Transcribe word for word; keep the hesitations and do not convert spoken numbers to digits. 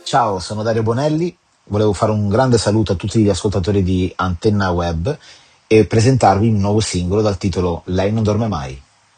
Ciao, sono Dario Bonelli, volevo fare un grande saluto a tutti gli ascoltatori di Antenna Web e presentarvi il nuovo singolo dal titolo Lei non dorme mai.